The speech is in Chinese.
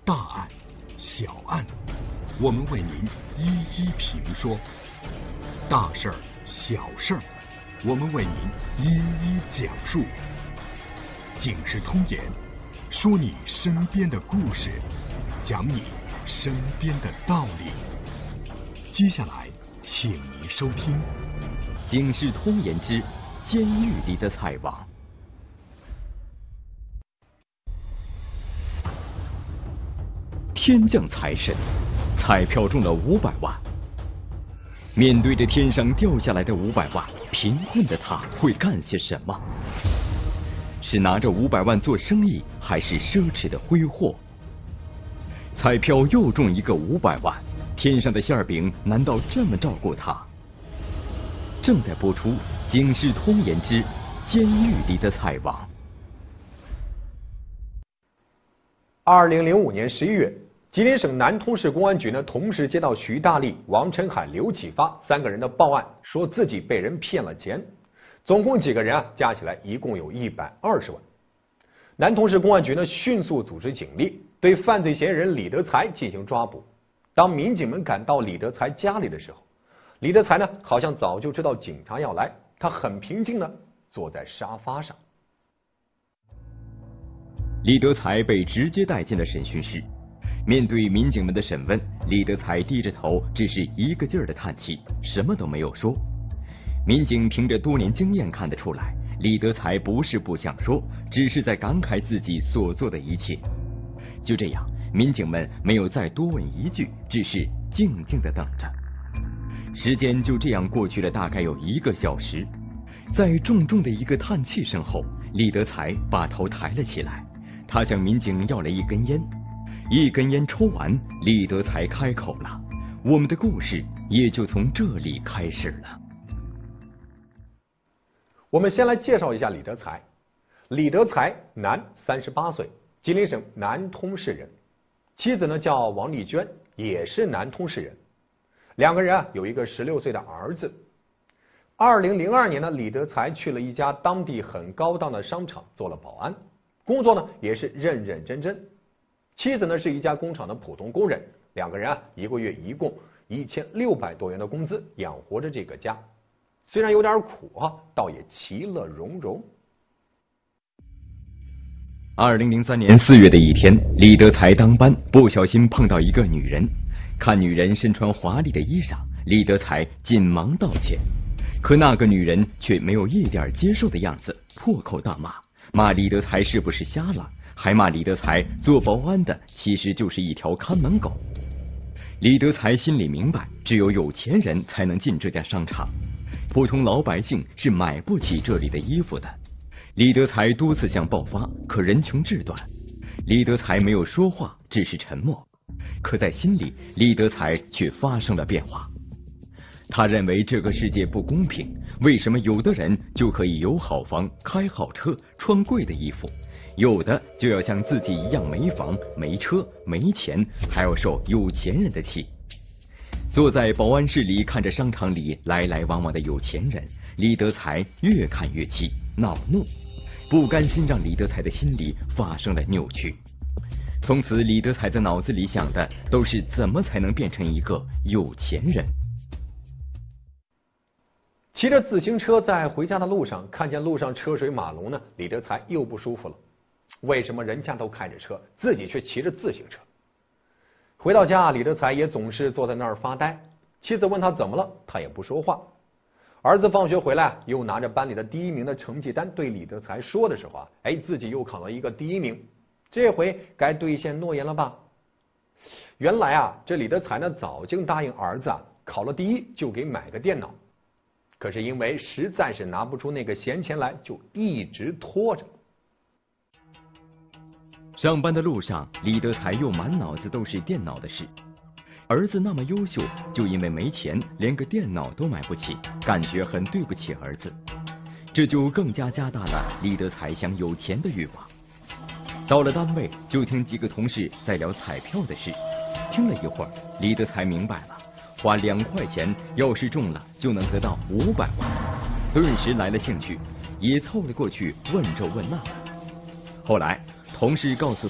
大案、小案，我们为您一一评说；大事儿、小事儿，我们为您一一讲述。警世通言，说你身边的故事，讲你身边的道理。接下来，请您收听 《警世通言之监狱里的财王》。天降财神，彩票中了500万。面对着天上掉下来的500万，贫困的他会干些什么？是拿着500万做生意，还是奢侈的挥霍？彩票又中一个500万，天上的馅饼难道这么照顾他？正在播出《警世通言之监狱里的财王》。 2005年11月，吉林省南通市公安局同时接到徐大力、王晨海、刘启发3个人的报案，说自己被人骗了钱，总共几个人加起来一共有120万。南通市公安局迅速组织警力对犯罪嫌疑人李德才进行抓捕。当民警们赶到李德才家里的时候，李德才好像早就知道警察要来，他很平静地坐在沙发上。 李德才被直接带进了审讯室。面对民警们的审问，李德才低着头，只是一个劲儿的叹气，什么都没有说。民警凭着多年经验看得出来，李德才不是不想说，只是在感慨自己所做的一切。就这样，民警们没有再多问一句，只是静静地等着。时间就这样过去了大概有1个小时。在重重的一个叹气声后，李德才把头抬了起来，他向民警要了一根烟。一根烟抽完，李德才开口了，我们的故事也就从这里开始了。 我们先来介绍一下李德才。李德才，男，38岁，吉林省南通市人，妻子叫王丽娟，也是南通市人。2个人有一个16岁的儿子。2002年李德才去了一家当地很高档的商场做了保安，工作也是认认真真。妻子是一家工厂的普通工人，2个人一个月一共1600多元的工资养活着这个家，虽然有点苦倒也其乐融融。 2003年4月的一天，李德才当班，不小心碰到一个女人，看女人身穿华丽的衣裳，李德才紧忙道歉，可那个女人却没有一点接受的样子，破口大骂，骂李德才是不是瞎了，还骂李德才做保安的其实就是一条看门狗。李德才心里明白，只有有钱人才能进这家商场，普通老百姓是买不起这里的衣服的。李德才多次想爆发，可人穷志短，李德才没有说话，只是沉默。可在心里，李德才却发生了变化。他认为这个世界不公平，为什么有的人就可以有好房、开好车、穿贵的衣服，有的就要像自己一样没房、没车、没钱，还要受有钱人的气。坐在保安室里看着商场里来来往往的有钱人，李德才越看越气，恼怒，不甘心让李德才的心里发生了扭曲。从此李德才的脑子里想的都是怎么才能变成一个有钱人。 骑着自行车在回家的路上，看见路上车水马龙李德才又不舒服了。为什么人家都开着车，自己却骑着自行车？回到家，李德才也总是坐在那儿发呆。妻子问他怎么了，他也不说话。儿子放学回来，又拿着班里的第1名的成绩单对李德才说的时候自己又考了一个第1名，这回该兑现诺言了吧？原来这李德才早就答应儿子考了第1就给买个电脑，可是因为实在是拿不出那个闲钱来，就一直拖着。 上班的路上，李德才又满脑子都是电脑的事。儿子那么优秀，就因为没钱连个电脑都买不起，感觉很对不起儿子，这就更加加大了李德才想有钱的欲望。到了单位，就听几个同事在聊彩票的事，听了一会儿，李德才明白了，花2块钱，要是中了就能得到500万，顿时来了兴趣，也凑了过去问这问那的。后来同事告诉